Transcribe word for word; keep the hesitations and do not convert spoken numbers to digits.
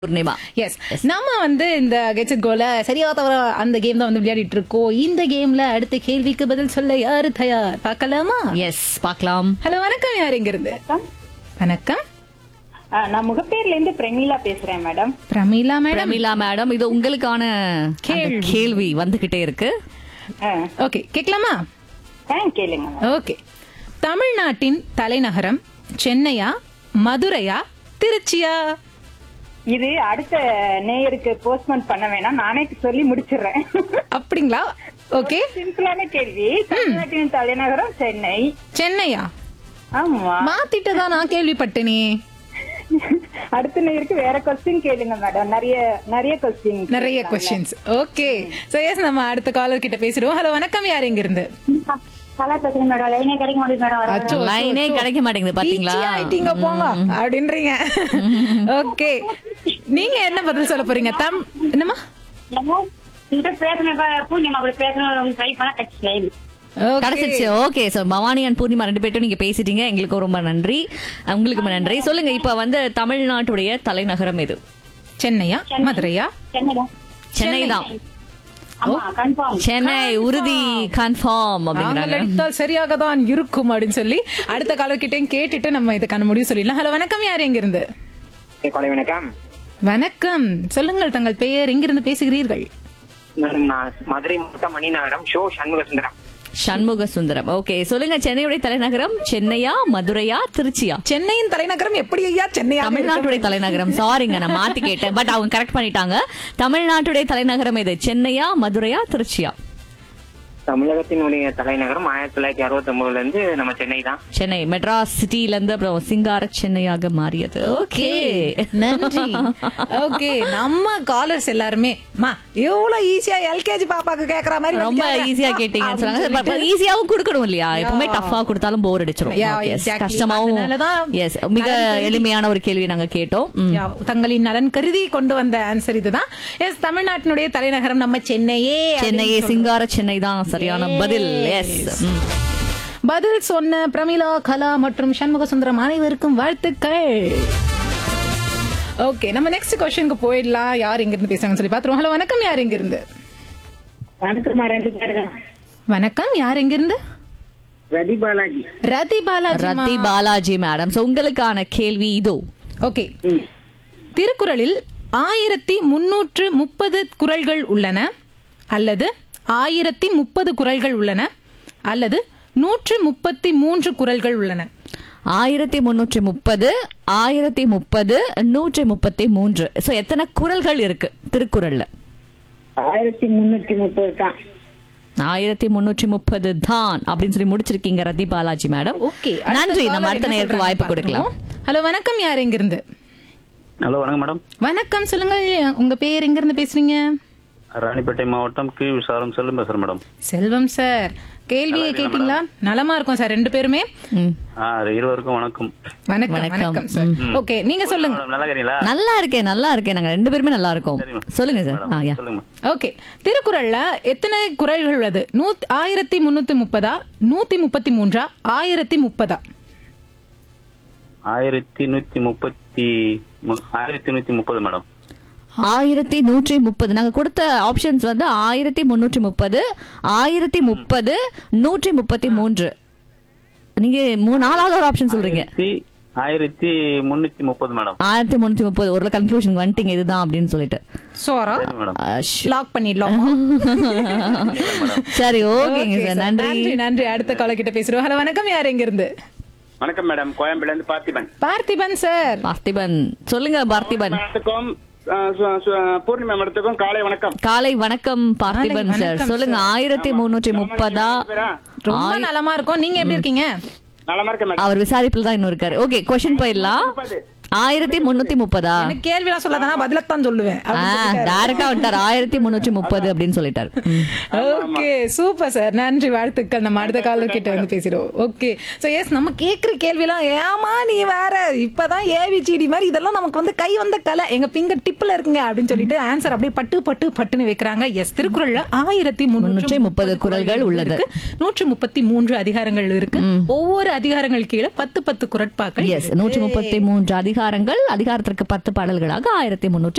Purnima. S நம்ம வந்து இந்த கெட்ஸ் இட் கோல சரியா தவிர அந்த கேம் தான் வந்து விளையாடிட்டு இருக்கோம். இந்த கேம்ல அடுத்த கேள்விக்கு பதில் சொல்ல யாரு தயார் பார்க்கலாமா? எஸ் பார்க்கலாம். ஹலோ வணக்கம், யார் எங்க இருந்து? வணக்கம், ஆ, நான் முகப்பேர்ல இருந்து பிரமீளா பேசுறேன் madam. Pramila madam. Pramila madam, இது உங்களுக்கான கேள்வி. அந்த கேள்வி வந்துகிட்டே இருக்கு. ஆ, ஓகே, கேட்கலாமா? ஆ, கேளுங்க மேடம். ஓகே. தமிழ்நாட்டின் தலைநகரம் சென்னையா, மதுரையா, திருச்சியா? இது அடுத்த நேயருக்கு போஸ்ட்மெண்ட் பண்ண வேணாம், நானே சொல்லி முடிச்சிடுறேன். அப்படிங்களா? ஓகே. சிம்பிளான கேள்வி. தமிழ்நாட்டின் தலைநகரம் சென்னை. சென்னையா? ஆமா. மாத்திட்டு தான் நான் கேள்விப்பட்டேனே. அடுத்த நேயருக்கு வேற கொஸ்டின் கேளுங்க மேடம். நிறைய நிறைய கொஸ்டின் நிறைய கொஸ்டின்ஸ். ஓகே. சோ எஸ் நம்ம அடுத்த காலர் கிட்ட பேசிடுவோம். ஹலோ வணக்கம், யார் எங்க இருந்து? கலா பேசுறேன் மேடம். லைனே கிடைக்க மாட்டேங்குது மேடம். அச்சோ, லைனே அச்சோ. கிடைக்க மாட்டேங்குது பாத்தீங்களா? ஈச்சி ஆயிட்டீங்க போங்க அப்படின்றீங்க. ஓகே, நீங்க என்ன பதில் சொல்ல போறீங்க? தம் என்னமா? கிடைச்சிருச்சு. Okay, so Bhavani and Purnima ரெண்டு பேரும் நீங்க பேசிட்டீங்க. எங்களுக்கு ரொம்ப நன்றி. உங்களுக்கு ரொம்ப நன்றி. சொல்லுங்க, இப்ப வந்து தமிழ்நாட்டுடைய தலைநகரம் எது? சென்னையா, மதுரையா? சென்னை தான். சென்னை உறுதி, கன்ஃபார்ம் அப்படிங்கிறாங்க. அடித்தால் சரியாக தான் இருக்கும் அப்படின்னு சொல்லி அடுத்த காலர் கிட்டையும் கேட்டுட்டு நம்ம இதுக்கான முடிவு சொல்லிடலாம். ஹலோ வணக்கம், யார் எங்க இருந்து? வணக்கம் வணக்கம், சொல்லுங்கள் தங்கள் பெயர், எங்கிருந்து பேசுகிறீர்கள்? மேடம், நான் மதுரை மாவட்டம் மணிநகரம் ஷோ சண்முக சுந்தரம். சண்முக சுந்தரம். ஓகே, சொல்லுங்க, சென்னையுடைய தலைநகரம் சென்னையா, மதுரையா, திருச்சியா? சென்னையின் தலைநகரம் எப்படி ஐயா சென்னையா? தமிழ்நாட்டுடைய தலைநகரம். சாரிங்க, நான் மாத்தி கேட்டேன். பட் அவங்க கரெக்ட் பண்ணிட்டாங்க. தமிழ்நாட்டுடைய தலைநகரம் எது? சென்னையா, மதுரையா, திருச்சியா? தமிழகத்தினுடைய தலைநகரம் ஆயிரத்தி தொள்ளாயிரத்தி அறுபத்தி ஒன்பதுல இருந்து நம்ம சென்னை தான். சென்னை மெட்ராஸ் சிட்டில இருந்து அப்புறம் சிங்கார சென்னையாக மாறியது. ஓகே, நன்றி. ஓகே, நம்ம காலர்ஸ் எல்லாருமே மா எவ்வளவு ஈஸியா எல்கேஜி பாப்பாக்கு கேக்குற மாதிரி ரொம்ப ஈஸியா கேட்டீங்கன்னு சொன்னாங்க. ஈஸியாவும் கொடுக்கணும் இல்லையா? எப்பவுமே டஃபா கொடுத்தாலும் போர் அடிச்சிடும். Yeah, Yes, exactly. கஷ்டமாவும். அதனாலதான் எஸ், மிக எளிமையான ஒரு கேள்வி நாங்க கேட்டோம். ம். யா, தங்களின் நலன் கருதி கொண்டு வந்த ஆன்சர் இதுதான். எஸ், தமிழ்நாட்டினுடைய தலைநகரம் நம்ம சென்னையே. சென்னையே, சிங்கார சென்னை தான் சரியான பதில். எஸ். பதில் சொன்ன பிரமிளா, கலா மற்றும் சண்முக சுந்தரம் அனைவருக்கும் வாழ்த்துக்கள். ஓகே, நம்ம நெக்ஸ்ட் क्वेश्चनக்கு போயிடலாம். யார் எங்க இருந்து பேசுறாங்கன்னு சொல்லி பாத்துறோம். ஹலோ வணக்கம், யார் எங்க இருந்து? வணக்கம், யார் எங்க இருந்து? ரதி பாலாஜி. ரதி பாலாஜி. ரத்தி பாலாஜி மேடம், So, உங்களுக்கான கேள்வி இதோ. ஓகே. திருக்குறளில் ஆயிரத்தி முன்னூற்று முப்பது குறள்கள் உள்ளன, அல்லது ஆயிரத்தி முப்பது குறள்கள் உள்ளன, அல்லது நூற்று முப்பத்தி மூன்று குறள்கள் உள்ளன? ஆயிரத்தி முன்னூற்றி முப்பது, ஆயிரத்தி முப்பது, நூற்றி முப்பத்தி மூன்று. சோ எத்தனை குறள்கள் இருக்கு திருக்குறள்ல? ஆயிரத்தி முன்னூத்தி முப்பது தான். ஆயிரத்தி முன்னூற்றி முப்பது தான் அப்படின்னு சொல்லி முடிச்சிருக்கீங்க ரதி பாலாஜி மேடம். ஓகே, நன்றி. நம்ம அடுத்த நேருக்கு வாய்ப்பு கொடுக்கலாம். ஹலோ வணக்கம், யார் எங்க இருந்து? ஹலோ வணக்கம் மேடம். வணக்கம், சொல்லுங்க, உங்க பேர், எங்க இருந்து பேசுறீங்க? ராணிப்பேட்டை மாவட்டம் கீழ் விசாரம் செல்லும் பேசுறேன் மேடம். செல்வம் சார், கேள்வியை கேட்டீங்களா? நலமா இருக்கும் சார் ரெண்டு பேருமே. ம். ஆ, இருவருக்கும் வணக்கம். வணக்கம். வணக்கம். வணக்கம் சார். ஓகே, நீங்க சொல்லுங்க. மேடம், நல்லா இருக்கீங்களா? நல்லா இருக்கேன், நல்லா இருக்கேன். நாங்க ரெண்டு பேருமே நல்லா இருக்கோம். சொல்லுங்க சார். ஆ, யா. சொல்லுங்க. ஓகே, திருக்குறள்ல எத்தனை குறள்கள் உள்ளது? நூத் ஆயிரத்தி முன்னூத்தி முப்பதா, நூத்தி முப்பத்தி மூன்றா, ஆயிரத்தி முப்பதா? ஆயிரத்தி நூத்தி முப்பத்தி மு- ஆயிரத்தி நூத்தி முப்பது மேடம். ஆயிரத்தி நூற்றி முப்பது. நாங்க கொடுத்த ஆப்ஷன்ஸ் வந்து ஆயிரத்தி முன்னூற்றி முப்பது, ஆயிரத்தி முப்பது, நூற்றி முப்பத்தி மூன்று. நீங்க மூணு நாலாவது ஒரு ஆப்ஷன் சொல்றீங்க. ஆயிரத்தி- ஆயிரத்தி முன்னூத்தி முப்பது மேடம். ஆயிரத்தி முன்னூத்தி முப்பது. ஒரு கன்க்ளூஷன் வந்துட்டீங்க இதுதான் அப்படின்னு சொல்லிட்டு. சோரா சரி மேடம். லாக் பண்ணிடலாம். சரி, ஓகேங்க Okay, சார். sir. நன்றி. நன்றி நன்றி. அடுத்த கால கிட்ட பேசுறோம். ஹலோ வணக்கம், யார் எங்க இருந்து? வணக்கம் மேடம், கோயம்பேடுல இருந்து பார்த்திபன். பார்த்திபன் சார். பார்த்திபன், சொல்லுங்க பார்த்திபன். மேடத்துக்கும் ஆ, சு- சு- பூர்ணிமா மேடத்துக்கும் காலை வணக்கம். காலை வணக்கம் பார்த்திபன் காலை சார். வணக்கம் சொல்லுங்க, ஆயிரத்தி முன்னூற்றி முப்பதா? ரொம்ப நலமா இருக்கும். நீங்க எப்படி இருக்கீங்க? நலமா இருக்க மேடம். அவர் விசாரிப்புல தான் இன்னும் இருக்காரு. ஓகே, கொஸ்டின் போயிடலாம். ஆயிரத்தி முன்னூத்தி முப்பதா? எனக்கு கேள்விலாம் சொல்லாதானா, பதிலத்தான் சொல்லுவேன். டைரக்டா விட்டார். ஆயிரத்தி முன்னூற்றி முப்பது அப்படின்னு சொல்லிட்டாரு. ம். ஓகே, சூப்பர் சார், நன்றி, வாழ்த்துக்கள். நம்ம அடுத்த காலர் கிட்ட வந்து பேசிடுவோம். ஓகே, சோ எஸ், நம்ம கேக்குற கேள்விலாம் ஏமா நீ வேற இப்பதான் ஏபிசிடி மாதிரி இதெல்லாம் நமக்கு வந்து கை வந்த கலை எங்க பிங்கர் டிப்ல இருக்குங்க அப்படின்னு சொல்லிட்டு ஆன்சர் அப்படியே பட்டு பட்டு பட்டுன்னு வைக்கிறாங்க. எஸ், திருக்குறள்ல ஆயிரத்தி முன்னூற்றி முப்பது குறள்கள் உள்ளது, நூற்றி முப்பத்தி மூன்று அதிகாரங்கள் இருக்கு. ஒவ்வொரு அதிகாரங்கள் கீழே பத்து பத்து குறட்பாக்கள். எஸ், நூற்றி முப்பத்தி மூன்று அதிகாரங்கள், அதிகாரத்திற்கு பத்து பாடல்களாக ஆயிரத்தி முன்னூற்றி